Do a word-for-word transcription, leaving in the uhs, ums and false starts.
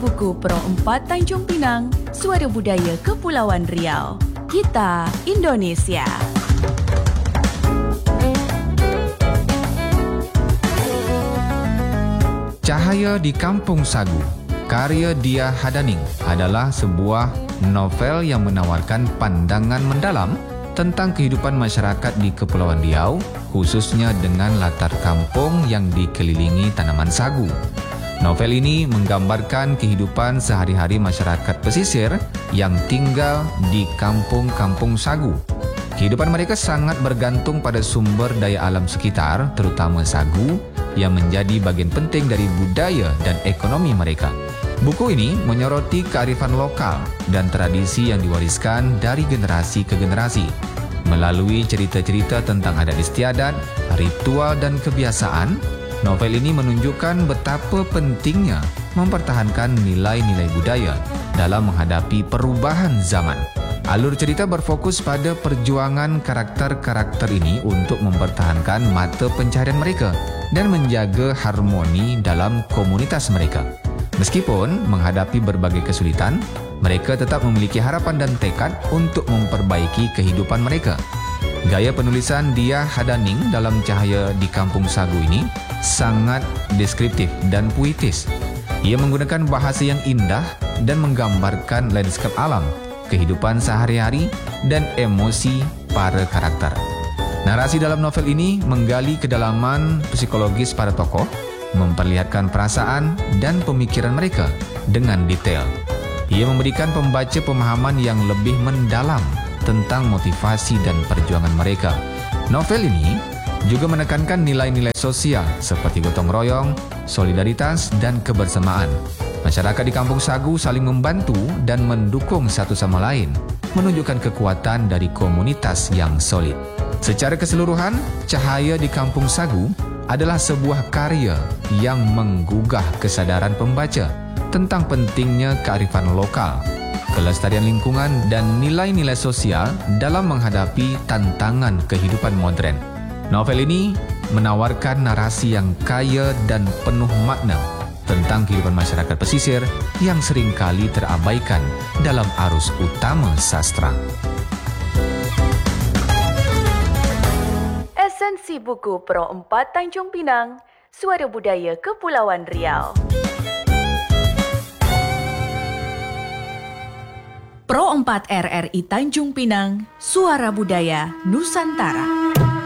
buku Pro empat Tanjung Pinang, Suara Budaya Kepulauan Riau. Kita Indonesia. Cahaya di Kampung Sagu, karya Dia Hadaning, adalah sebuah novel yang menawarkan pandangan mendalam tentang kehidupan masyarakat di Kepulauan Riau, khususnya dengan latar kampung yang dikelilingi tanaman sagu. Novel ini menggambarkan kehidupan sehari-hari masyarakat pesisir yang tinggal di kampung-kampung sagu. Kehidupan mereka sangat bergantung pada sumber daya alam sekitar, terutama sagu, yang menjadi bagian penting dari budaya dan ekonomi mereka. Buku ini menyoroti kearifan lokal dan tradisi yang diwariskan dari generasi ke generasi. Melalui cerita-cerita tentang adat istiadat, ritual dan kebiasaan, novel ini menunjukkan betapa pentingnya mempertahankan nilai-nilai budaya dalam menghadapi perubahan zaman. Alur cerita berfokus pada perjuangan karakter-karakter ini untuk mempertahankan mata pencaharian mereka dan menjaga harmoni dalam komunitas mereka. Meskipun menghadapi berbagai kesulitan, mereka tetap memiliki harapan dan tekad untuk memperbaiki kehidupan mereka. Gaya penulisan Dia Hadaning dalam Cahaya di Kampung Sagu ini sangat deskriptif dan puitis. Ia menggunakan bahasa yang indah dan menggambarkan lanskap alam, kehidupan sehari-hari, dan emosi para karakter. Narasi dalam novel ini menggali kedalaman psikologis para tokoh, memperlihatkan perasaan dan pemikiran mereka dengan detail. Ia memberikan pembaca pemahaman yang lebih mendalam tentang motivasi dan perjuangan mereka. Novel ini juga menekankan nilai-nilai sosial seperti gotong royong, solidaritas, dan kebersamaan. Masyarakat di Kampung Sagu saling membantu dan mendukung satu sama lain, menunjukkan kekuatan dari komunitas yang solid. Secara keseluruhan, Cahaya di Kampung Sagu adalah sebuah karya yang menggugah kesadaran pembaca tentang pentingnya kearifan lokal, kelestarian lingkungan, dan nilai-nilai sosial dalam menghadapi tantangan kehidupan modern. Novel ini menawarkan narasi yang kaya dan penuh makna tentang kehidupan masyarakat pesisir yang seringkali terabaikan dalam arus utama sastra. Esensi buku Pro empat Tanjung Pinang, Suara Budaya Kepulauan Riau. Pro empat R R I Tanjung Pinang, Suara Budaya Nusantara.